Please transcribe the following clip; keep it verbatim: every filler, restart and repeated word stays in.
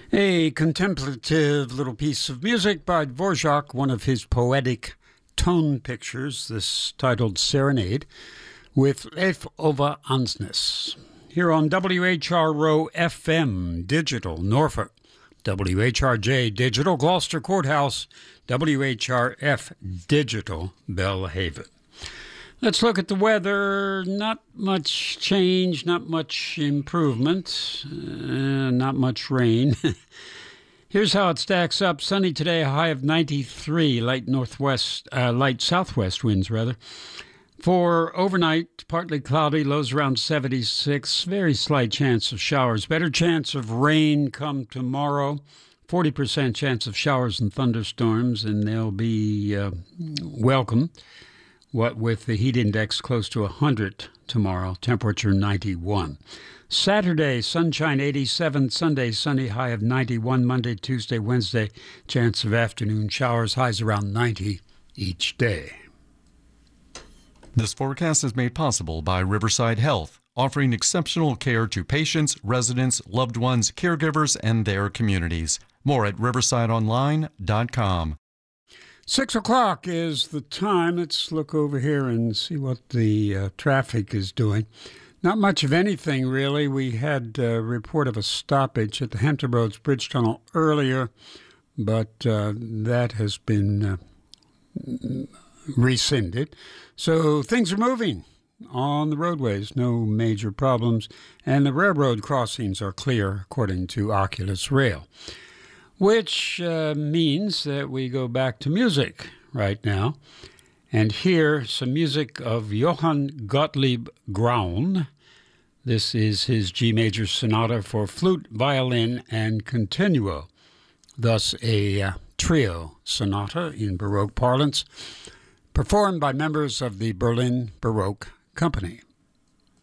A contemplative little piece of music by Dvorak, one of his poetic tone pictures, this titled Serenade, with Leif Ove Ansnes. Here on W H R O F M Digital, Norfolk, W H R J Digital, Gloucester Courthouse, W H R F Digital, Belhaven. Let's look at the weather. Not much change, not much improvement, uh, not much rain. Here's how it stacks up. Sunny today, a high of ninety-three, light northwest, uh, light southwest winds, rather. For overnight, partly cloudy, lows around seventy-six, very slight chance of showers. Better chance of rain come tomorrow. forty percent chance of showers and thunderstorms, and they'll be uh, welcome. What with the heat index close to one hundred tomorrow, temperature ninety-one. Saturday, sunshine eighty-seven, Sunday, sunny, high of ninety-one, Monday, Tuesday, Wednesday, chance of afternoon showers, highs around ninety each day. This forecast is made possible by Riverside Health, offering exceptional care to patients, residents, loved ones, caregivers, and their communities. More at riverside online dot com. Six o'clock is the time. Let's look over here and see what the uh, traffic is doing. Not much of anything, really. We had a report of a stoppage at the Hampton Roads Bridge Tunnel earlier, but uh, that has been uh, rescinded. So things are moving on the roadways, no major problems, and the railroad crossings are clear, according to Oculus Rail. Which uh, means that we go back to music right now and hear some music of Johann Gottlieb Graun. This is his G major sonata for flute, violin, and continuo, thus a uh, trio sonata in Baroque parlance, performed by members of the Berlin Baroque Company.